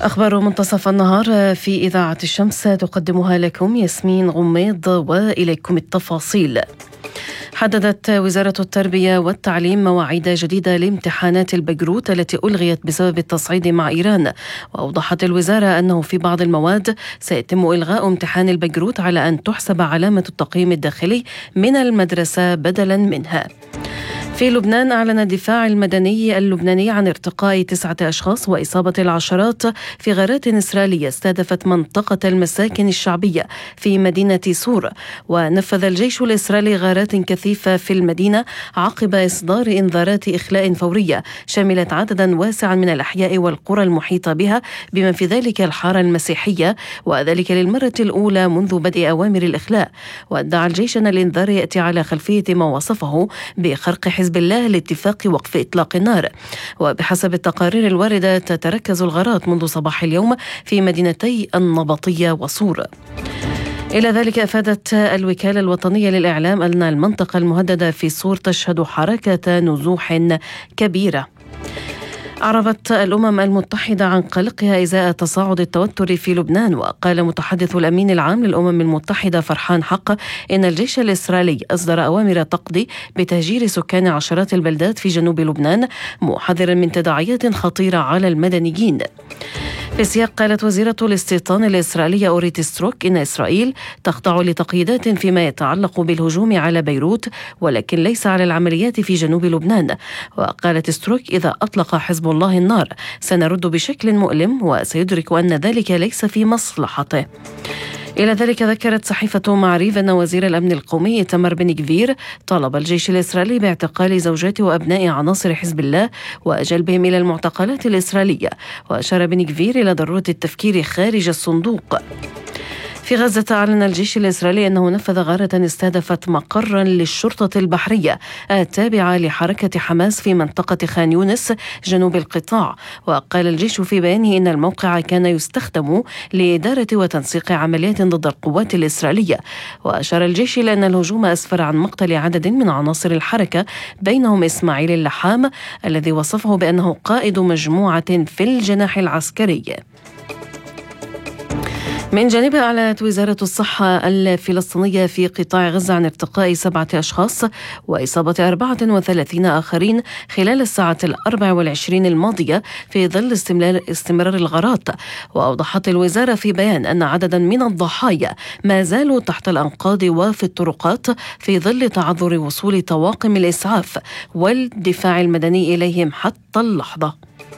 أخبار منتصف النهار في إذاعة الشمس تقدمها لكم ياسمين غميض، وإليكم التفاصيل. حددت وزارة التربية والتعليم مواعيد جديدة لامتحانات البكالوريوس التي ألغيت بسبب التصعيد مع إيران. وأوضحت الوزارة أنه في بعض المواد سيتم إلغاء امتحان البكالوريوس على أن تحسب علامة التقييم الداخلي من المدرسة بدلا منها. في لبنان، أعلن الدفاع المدني اللبناني عن ارتقاء 9 أشخاص وإصابة العشرات في غارات إسرائيلية استهدفت منطقة المساكن الشعبية في مدينة سور. ونفذ الجيش الإسرائيلي غارات كثيفة في المدينة عقب إصدار إنذارات إخلاء فورية شملت عددا واسعا من الأحياء والقرى المحيطة بها، بما في ذلك الحارة المسيحية، وذلك للمرة الأولى منذ بدء أوامر الإخلاء. وادعى الجيش أن الإنذار يأتي على خلفية ما وصفه بخرق حزب الله لاتفاق وقف إطلاق النار. وبحسب التقارير الواردة تتركز الغارات منذ صباح اليوم في مدينتي النبطية وصور. إلى ذلك أفادت الوكالة الوطنية للإعلام أن المنطقة المهددة في صور تشهد حركة نزوح كبيرة. أعربت الأمم المتحدة عن قلقها إزاء تصاعد التوتر في لبنان. وقال متحدث الأمين العام للأمم المتحدة فرحان حق إن الجيش الإسرائيلي أصدر أوامر تقضي بتهجير سكان عشرات البلدات في جنوب لبنان، محذرا من تداعيات خطيرة على المدنيين. في سياق، قالت وزيرة الاستيطان الإسرائيلية أوريت ستروك إن إسرائيل تخضع لتقييدات فيما يتعلق بالهجوم على بيروت، ولكن ليس على العمليات في جنوب لبنان. وقالت ستروك إذا أطلق حزب الله النار سنرد بشكل مؤلم وسيدرك أن ذلك ليس في مصلحته. إلى ذلك ذكرت صحيفة معريف أن وزير الأمن القومي إيتمار بن غفير طالب الجيش الإسرائيلي باعتقال زوجات وأبناء عناصر حزب الله وجلبهم إلى المعتقلات الإسرائيلية. وأشار بن غفير إلى ضرورة التفكير خارج الصندوق. في غزة، أعلن الجيش الإسرائيلي أنه نفذ غارة استهدفت مقرا للشرطة البحرية التابعة لحركة حماس في منطقة خان يونس جنوب القطاع. وقال الجيش في بيانه إن الموقع كان يستخدم لإدارة وتنسيق عمليات ضد القوات الإسرائيلية. وأشار الجيش إلى أن الهجوم أسفر عن مقتل عدد من عناصر الحركة، بينهم إسماعيل اللحام الذي وصفه بأنه قائد مجموعة في الجناح العسكري. من جانبها، أعلنت وزارة الصحة الفلسطينية في قطاع غزة عن ارتقاء 7 أشخاص وإصابة 34 آخرين خلال الساعة 24 الماضية في ظل استمرار الغارات. وأوضحت الوزارة في بيان أن عددا من الضحايا ما زالوا تحت الأنقاض وفي الطرقات في ظل تعذر وصول طواقم الإسعاف والدفاع المدني إليهم حتى اللحظة.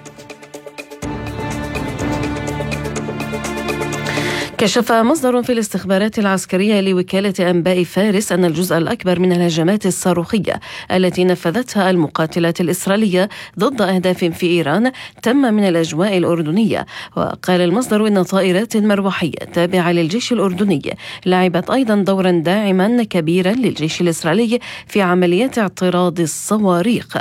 كشف مصدر في الاستخبارات العسكرية لوكالة أنباء فارس أن الجزء الأكبر من الهجمات الصاروخية التي نفذتها المقاتلات الإسرائيلية ضد أهداف في إيران تم من الأجواء الأردنية. وقال المصدر إن طائرات مروحية تابعة للجيش الأردني لعبت أيضا دورا داعما كبيرا للجيش الإسرائيلي في عمليات اعتراض الصواريخ.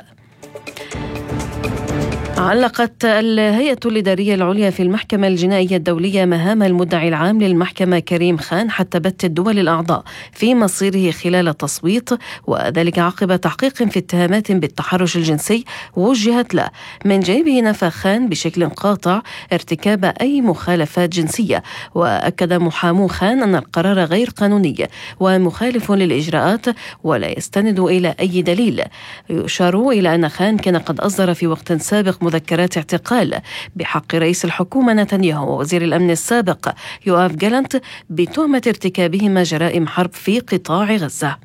علقت الهيئة الإدارية العليا في المحكمة الجنائية الدولية مهام المدعي العام للمحكمة كريم خان حتى بت الدول الأعضاء في مصيره خلال التصويت، وذلك عقب تحقيق في اتهامات بالتحرش الجنسي وجهت له. من جانبه نفى خان بشكل قاطع ارتكاب أي مخالفات جنسية، وأكد محامو خان أن القرار غير قانوني ومخالف للإجراءات ولا يستند إلى أي دليل. يشار إلى أن خان كان قد أصدر في وقت سابق مذكرات اعتقال بحق رئيس الحكومة نتنياهو ووزير الأمن السابق يوآف جالانت بتهمة ارتكابهما جرائم حرب في قطاع غزة.